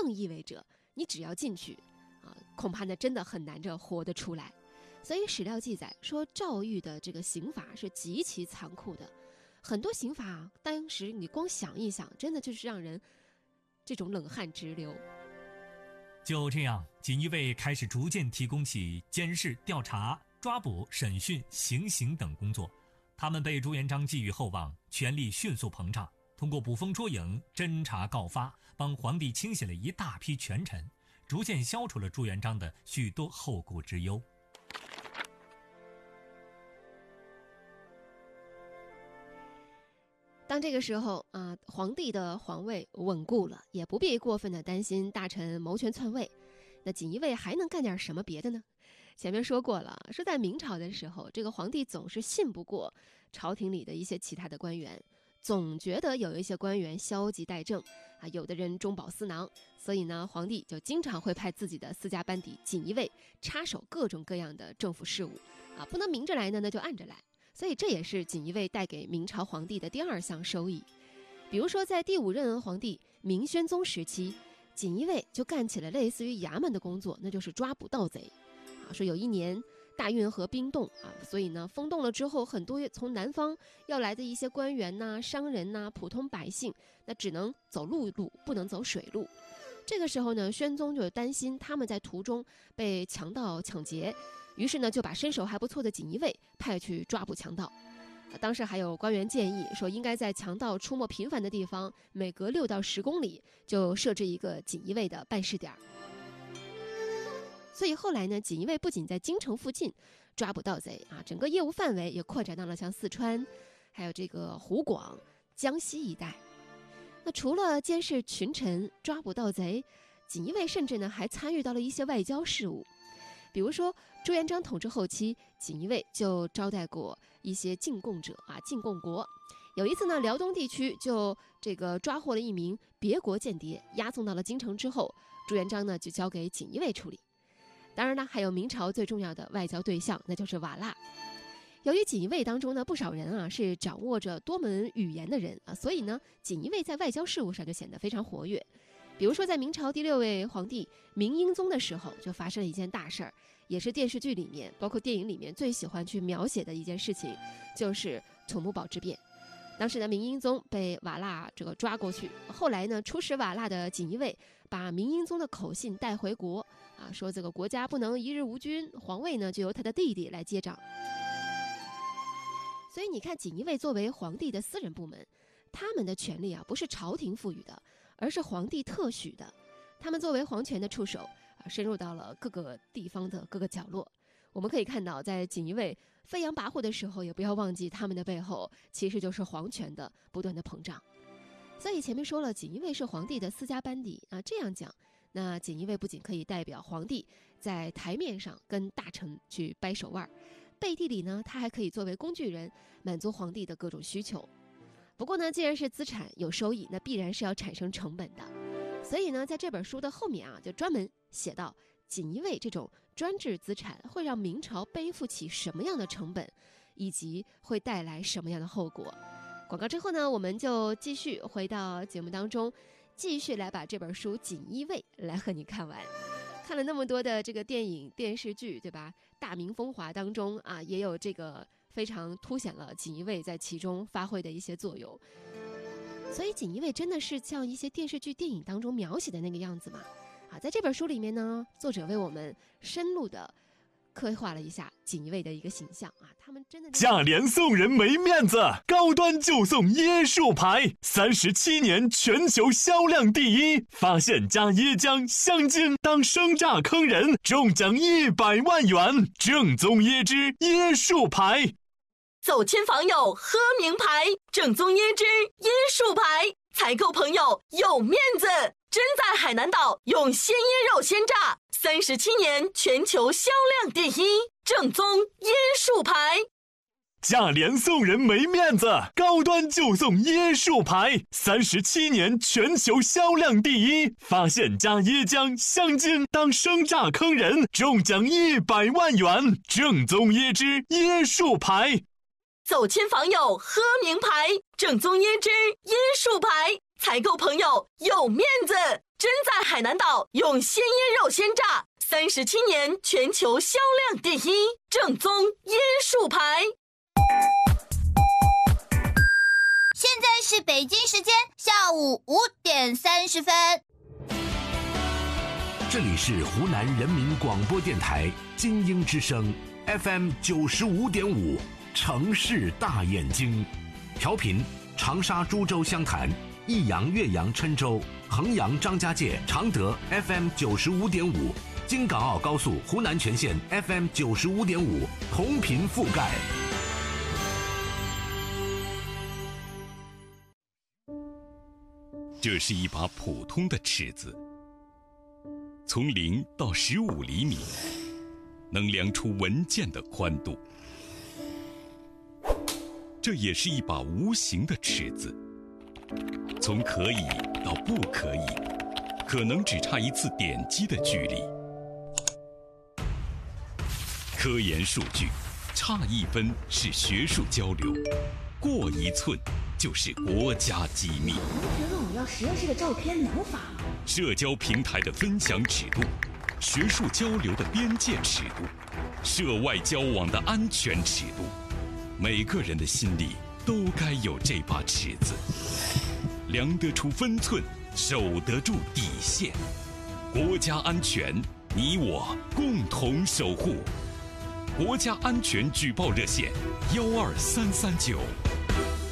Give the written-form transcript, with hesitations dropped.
更意味着你只要进去恐怕呢真的很难着活得出来。所以史料记载说，赵玉的这个刑罚是极其残酷的，很多刑罚当时你光想一想，真的就是让人这种冷汗直流。 就这样，锦衣卫开始逐渐提供起监视、调查、抓捕、审讯、行刑等工作。他们被朱元璋寄予厚望，权力迅速膨胀，通过捕风捉影、侦查告发，帮皇帝清洗了一大批权臣，逐渐消除了朱元璋的许多后顾之忧。 当这个时候皇帝的皇位稳固了，也不必过分的担心大臣谋权篡位，那锦衣卫还能干点什么别的呢？前面说过了，说在明朝的时候，这个皇帝总是信不过朝廷里的一些其他的官员，总觉得有一些官员消极怠政有的人中饱私囊，所以呢，皇帝就经常会派自己的私家班底锦衣卫插手各种各样的政府事务不能明着来呢，那就暗着来。所以这也是锦衣卫带给明朝皇帝的第二项收益。比如说在第5任皇帝明宣宗时期，锦衣卫就干起了类似于衙门的工作，那就是抓捕盗贼说有一年大运河冰冻所以呢封冻了之后，很多从南方要来的一些官员商人普通百姓，那只能走陆路，不能走水路。这个时候呢，宣宗就担心他们在途中被强盗抢劫，于是呢就把身手还不错的锦衣卫派去抓捕强盗。当时还有官员建议说，应该在强盗出没频繁的地方，每隔6到10公里就设置一个锦衣卫的办事点。所以后来呢，锦衣卫不仅在京城附近抓捕盗贼整个业务范围也扩展到了像四川，还有这个湖广、江西一带。那除了监视群臣、抓捕盗贼，锦衣卫甚至呢还参与到了一些外交事务。比如说朱元璋统治后期，锦衣卫就招待过一些进贡者进贡国。有一次呢，辽东地区就这个抓获了一名别国间谍，押送到了京城之后，朱元璋呢就交给锦衣卫处理。当然呢，还有明朝最重要的外交对象，那就是瓦剌。由于锦衣卫当中呢，不少人是掌握着多门语言的人所以呢，锦衣卫在外交事务上就显得非常活跃。比如说在明朝第6位皇帝明英宗的时候，就发生了一件大事儿，也是电视剧里面包括电影里面最喜欢去描写的一件事情，就是土木堡之变。当时呢，明英宗被瓦剌这个抓过去，后来呢，出使瓦剌的锦衣卫把明英宗的口信带回国说这个国家不能一日无君，皇位呢就由他的弟弟来接掌。所以你看，锦衣卫作为皇帝的私人部门，他们的权力不是朝廷赋予的，而是皇帝特许的。他们作为皇权的触手深入到了各个地方的各个角落。我们可以看到，在锦衣卫飞扬跋扈的时候，也不要忘记他们的背后其实就是皇权的不断的膨胀。所以前面说了，锦衣卫是皇帝的私家班底这样讲，那锦衣卫不仅可以代表皇帝在台面上跟大臣去掰手腕，背地里呢，他还可以作为工具人，满足皇帝的各种需求。不过呢，既然是资产有收益，那必然是要产生成本的。所以呢，在这本书的后面就专门写到锦衣卫这种专制资产会让明朝背负起什么样的成本，以及会带来什么样的后果。广告之后呢，我们就继续回到节目当中，继续来把这本书《锦衣卫》来和你看完。看了那么多的这个电影电视剧，对吧？大明风华当中也有这个非常凸显了锦衣卫在其中发挥的一些作用。所以锦衣卫真的是像一些电视剧电影当中描写的那个样子吗？在这本书里面呢，作者为我们深入的刻画了一下锦衣卫的一个形象他们真的价廉送人没面子，高端就送椰树牌，37年全球销量第1，发现加椰浆香精当生榨坑人，中奖100万元，正宗椰汁椰树牌。 走亲访友喝名牌，正宗椰汁椰树牌，采购朋友有面子。真在海南岛用鲜椰肉鲜榨，37年全球销量第1，正宗椰树牌。 价廉送人没面子，高端就送椰树牌，37年全球销量第1，发现加椰浆香精当生榨坑人，中奖100万元，正宗椰汁椰树牌。 走亲访友喝名牌，正宗椰汁椰树牌，采购朋友有面子。真真在海南岛用鲜腌肉鲜炸，37年全球销量第一，正宗椰树牌。 现在是北京时间下午5点30分。 这里是湖南人民广播电台金鹰之声 FM 95.5，城市大眼睛，调频长沙、株洲、湘潭、益阳、岳阳、郴州、衡阳、张家界、常德 FM 95.5，京港澳高速湖南全线 FM 95.5，同频覆盖。 这是一把普通的尺子，从0到15厘米，能量出文件的宽度。这也是一把无形的尺子，从可以到不可以，可能只差一次点击的距离。科研数据，差1分是学术交流，过1寸就是国家机密。 同学问我要实验室的照片，能发吗？ 社交平台的分享尺度，学术交流的边界尺度，涉外交往的安全尺度，每个人的心里都该有这把尺子，量得出分寸，守得住底线。国家安全，你我共同守护。国家安全举报热线：12339。